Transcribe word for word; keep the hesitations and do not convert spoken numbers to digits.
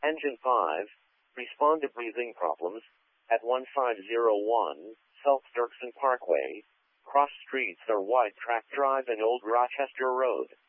Engine five, respond to breathing problems at one five zero one South Dirksen Parkway, cross streets or Wide Track Drive and Old Rochester Road.